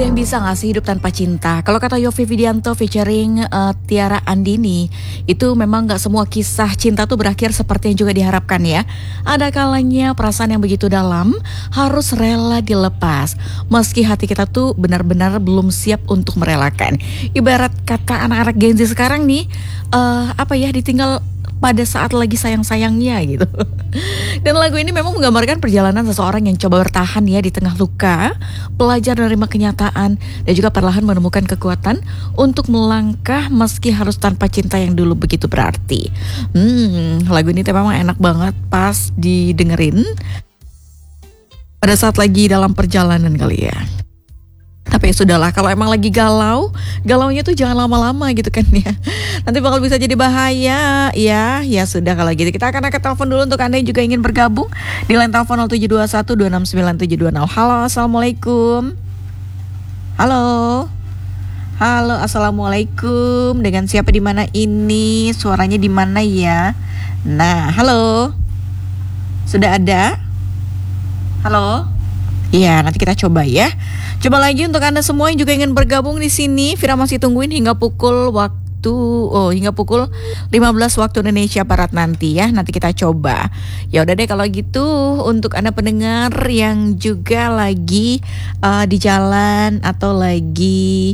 Ada yang bisa gak sih hidup tanpa cinta? Kalau kata Yovie Widianto featuring Tiara Andini, itu memang gak semua kisah cinta tuh berakhir seperti yang juga diharapkan ya. Ada kalanya perasaan yang begitu dalam harus rela dilepas, meski hati kita tuh benar-benar belum siap untuk merelakan. Ibarat kata anak-anak Gen Z sekarang nih, ditinggal pada saat lagi sayang-sayangnya gitu. Dan lagu ini memang menggambarkan perjalanan seseorang yang coba bertahan ya di tengah luka, belajar menerima kenyataan, dan juga perlahan menemukan kekuatan untuk melangkah meski harus tanpa cinta yang dulu begitu berarti. Lagu ini memang enak banget pas didengerin pada saat lagi dalam perjalanan kali ya. Tapi ya sudahlah, kalau emang lagi galaunya tuh jangan lama-lama gitu kan ya. Nanti bakal bisa jadi bahaya ya. Ya sudah kalau gitu kita akan angkat telepon dulu untuk Anda yang juga ingin bergabung di line telepon 0721269720. Halo, assalamualaikum. Halo, assalamualaikum. Dengan siapa di mana ini? Suaranya di mana ya? Nah, halo. Sudah ada? Halo. Iya, nanti kita coba ya. Coba lagi untuk Anda semua yang juga ingin bergabung di sini. Vira masih tungguin hingga pukul 15 waktu Indonesia Barat nanti ya. Nanti kita coba. Ya udah deh kalau gitu, untuk Anda pendengar yang juga lagi di jalan atau lagi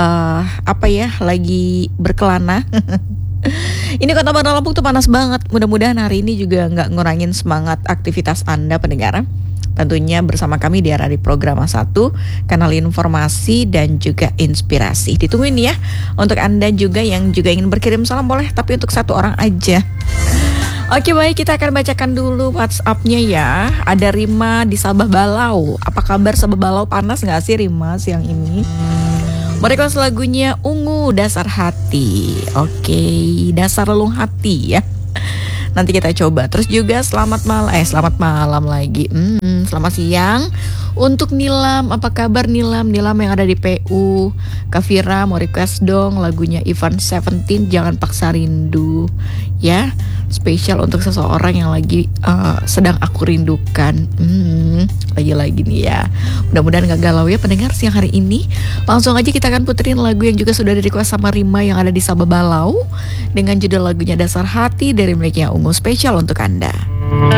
lagi berkelana. Ini kota Bandar Lampung tuh panas banget. Mudah-mudahan hari ini juga nggak ngurangin semangat aktivitas Anda pendengar. Tentunya bersama kami di RRI Programa 1, kanal informasi dan juga inspirasi. Ditungguin ya. Untuk Anda juga yang juga ingin berkirim salam boleh, tapi untuk satu orang aja. Oke baik, kita akan bacakan dulu WhatsApp-nya ya. Ada Rima di Sabah Balau. Apa kabar Sabah Balau, panas gak sih Rima siang ini? Merequest lagunya Ungu, Dasar Hati. Oke, Dasar Relung Hati ya. Nanti kita coba. Terus juga selamat malam lagi. Selamat siang untuk Nilam. Apa kabar Nilam? Nilam yang ada di PU. Kak Vira mau request dong lagunya Ivan 17, Jangan Paksa Rindu. Ya, spesial untuk seseorang yang lagi sedang aku rindukan. Lagi-lagi nih ya. Mudah-mudahan gak galau ya pendengar siang hari ini. Langsung aja kita akan puterin lagu yang juga sudah di-request sama Rima yang ada di Sabah Balau, dengan judul lagunya Dasar Hati dari miliknya Ungu, spesial untuk Anda.